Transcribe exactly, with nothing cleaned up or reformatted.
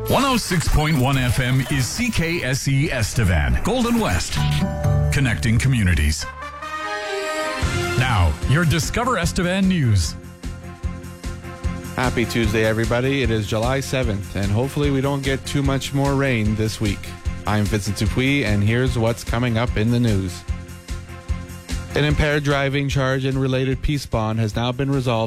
one oh six point one F M is C K S E Estevan, Golden West, connecting communities. Now, your Discover Estevan news. Happy Tuesday, everybody. It is July seventh, and hopefully we don't get too much more rain this week. I'm Vincent Dupuis, and here's what's coming up in the news. An impaired driving charge and related peace bond has now been resolved